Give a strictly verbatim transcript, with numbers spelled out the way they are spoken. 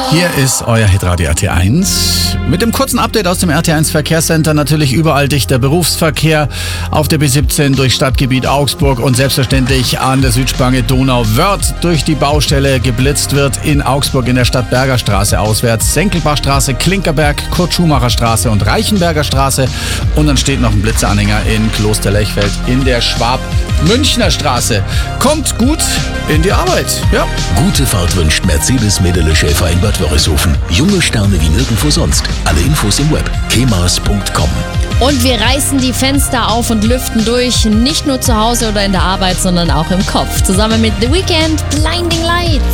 Hier ist euer Hitradio R T eins. Mit dem kurzen Update aus dem R T eins Verkehrscenter. Natürlich überall dichter Berufsverkehr auf der B siebzehn durch Stadtgebiet Augsburg und selbstverständlich an der Südspange Donauwörth durch die Baustelle geblitzt wird in Augsburg in der Stadtberger Straße auswärts. Senckelbachstraße, Klinkerberg, Kurt-Schumacher-Straße und Reichenberger Straße. Und dann steht noch ein Blitzeranhänger in Klosterlechfeld in der Schwab-Münchner Straße. Kommt gut in die Arbeit. Ja. Gute Fahrt wünscht Mercedes-Medele-Schäfer in Bad Wörishofen. Junge Sterne wie nirgendwo sonst. Alle Infos im Web kemas punkt com. Und wir reißen die Fenster auf und lüften durch. Nicht nur zu Hause oder in der Arbeit, sondern auch im Kopf. Zusammen mit The Weeknd, Blinding Lights.